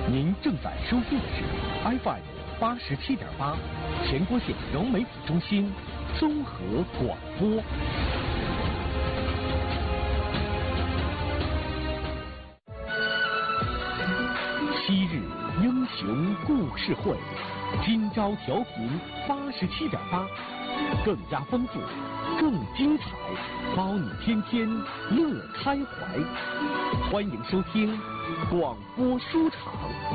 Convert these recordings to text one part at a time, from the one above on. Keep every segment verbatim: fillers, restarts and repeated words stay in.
您正在收听的是 F M 八十七点八，全国性融媒体中心综合广播。昔日英雄故事会，今朝调频八十七点八，更加丰富，更精彩，包你天天乐开怀。欢迎收听广播书场。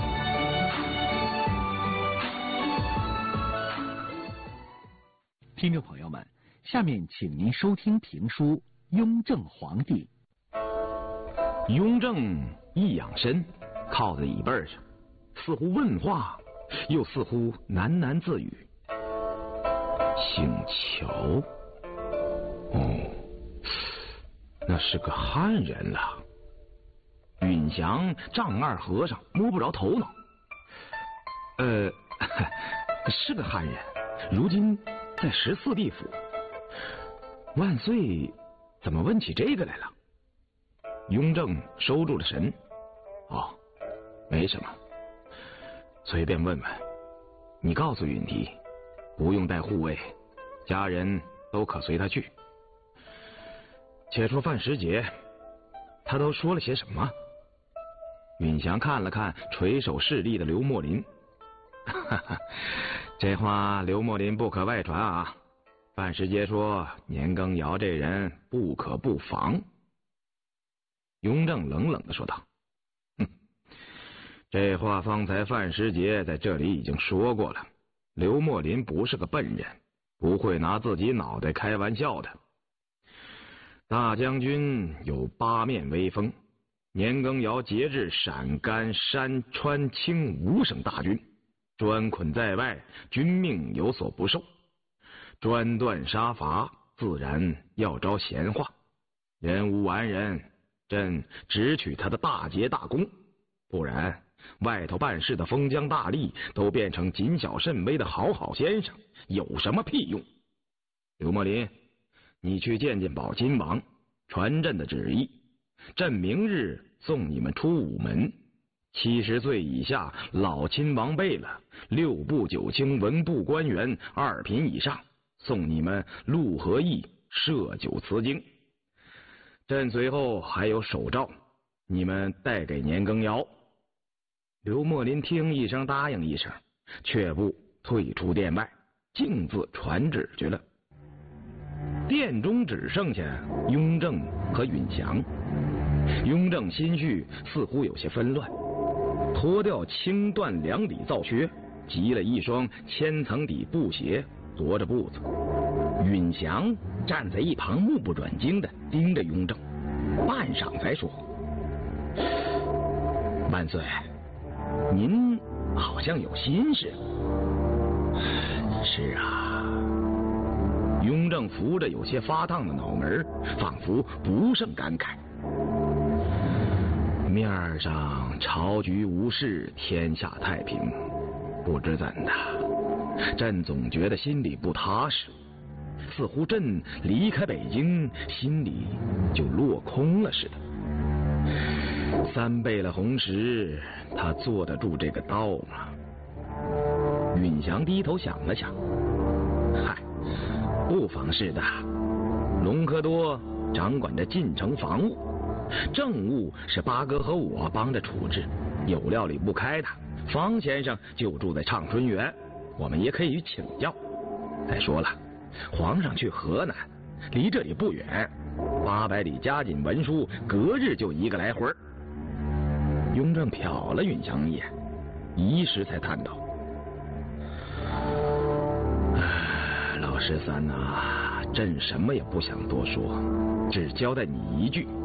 听众朋友们，下面请您收听评书《雍正皇帝》。 雍正一仰身，靠在椅背上，似乎问话，又似乎喃喃自语。姓乔，哦，那是个汉人了。允祥丈二和尚摸不着头脑。呃，是个汉人，如今在十四地府。万岁怎么问起这个来了？雍正收住了神。哦，没什么，随便问问。你告诉允提，不用带护卫，家人都可随他去。且说范时杰，他都说了些什么？允祥看了看垂手侍立的刘墨林，哈哈，这话刘墨林不可外传啊。范时杰说年羹尧这人不可不防。雍正冷冷地说道：哼，这话方才范时杰在这里已经说过了。刘墨林不是个笨人，不会拿自己脑袋开玩笑的。大将军有八面威风，年羹尧节制陕甘山川清五省大军，专捆在外，军命有所不受，专断杀伐，自然要招闲话。人无完人，朕只取他的大节大功，不然外头办事的封疆大吏都变成谨小慎微的好好先生，有什么屁用？刘墨林，你去见见宝亲王，传朕的旨意，朕明日送你们出午门。七十岁以下老亲王辈了，六部九卿文部官员二品以上，送你们陆和驿设酒辞京。朕随后还有手诏，你们带给年羹尧。刘墨林听一声答应一声，却步退出殿外，径自传旨去了。殿中只剩下雍正和允祥。雍正心绪似乎有些纷乱，脱掉青缎两底皂靴，系了一双千层底布鞋，踱着步子。允祥站在一旁目不转睛地盯着雍正，半晌才说：万岁，您好像有心事。是啊。雍正扶着有些发烫的脑门，仿佛不胜感慨。面上朝局无事，天下太平，不知怎的，朕总觉得心里不踏实，似乎朕离开北京，心里就落空了似的。三倍了红石，他坐得住这个道吗？允祥低头想了想，嗨，不妨事的。隆科多掌管着进城防务，政务是八哥和我帮着处置，有料理不开的，方先生就住在畅春园，我们也可以请教。再说了，皇上去河南，离这里不远，八百里加紧文书，隔日就一个来回。雍正瞟了允祥一眼，一时才叹道：老十三啊，朕什么也不想多说，只交代你一句，